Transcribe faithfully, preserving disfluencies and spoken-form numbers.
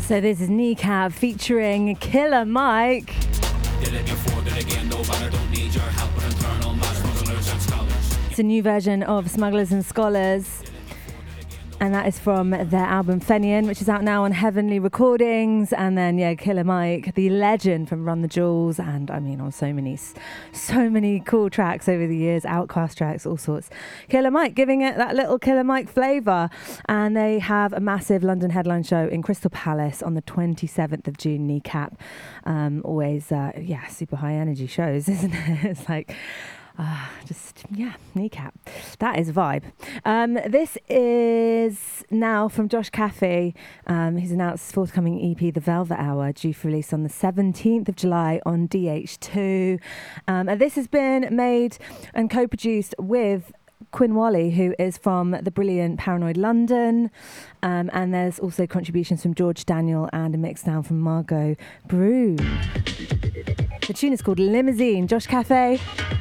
So this is Kneecap featuring Killer Mike. It's a new version of Smugglers and Scholars, and that is from their album Fenian, which is out now on Heavenly Recordings. And then, yeah, Killer Mike, the legend from Run the Jewels, and I mean on so many, so many cool tracks over the years, Outcast tracks, all sorts. Killer Mike giving it that little Killer Mike flavour. And they have a massive London headline show in Crystal Palace on the twenty-seventh of June, Kneecap. Um, always, uh, yeah, super high energy shows, isn't it? It's like... Ah, uh, just, yeah, Kneecap. That is a vibe. Um, this is now from Josh Caffey. Um, he's announced his forthcoming E P, The Velvet Hour, due for release on the seventeenth of July on D H two. Um, and this has been made and co-produced with Quinn Wally, who is from the brilliant Paranoid London. Um, and there's also contributions from George Daniel and a mix down from Margot Broom. The tune is called Limousine. Josh Caffey.